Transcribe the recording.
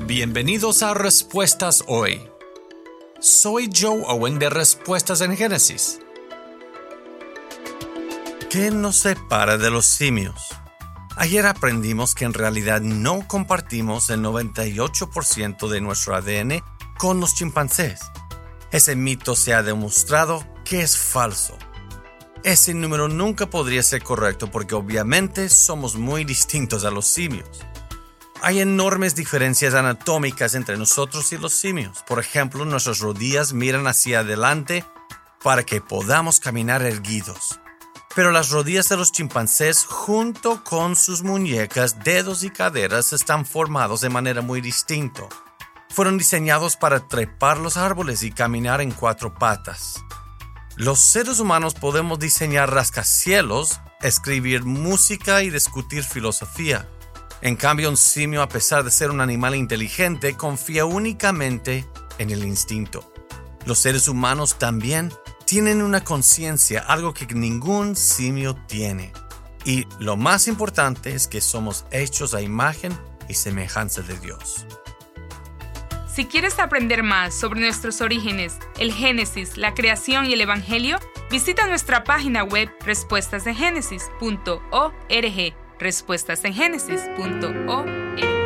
Bienvenidos a Respuestas Hoy. Soy Joe Owen de Respuestas en Génesis. ¿Qué nos separa de los simios? Ayer aprendimos que en realidad no compartimos el 98% de nuestro ADN con los chimpancés. Ese mito se ha demostrado que es falso. Ese número nunca podría ser correcto porque obviamente somos muy distintos a los simios. Hay enormes diferencias anatómicas entre nosotros y los simios. Por ejemplo, nuestras rodillas miran hacia adelante para que podamos caminar erguidos. Pero las rodillas de los chimpancés, junto con sus muñecas, dedos y caderas, están formados de manera muy distinta. Fueron diseñados para trepar los árboles y caminar en 4 patas. Los seres humanos podemos diseñar rascacielos, escribir música y discutir filosofía. En cambio, un simio, a pesar de ser un animal inteligente, confía únicamente en el instinto. Los seres humanos también tienen una conciencia, algo que ningún simio tiene. Y lo más importante es que somos hechos a imagen y semejanza de Dios. Si quieres aprender más sobre nuestros orígenes, el Génesis, la creación y el Evangelio, visita nuestra página web respuestasengenesis.org. respuestasengenesis.org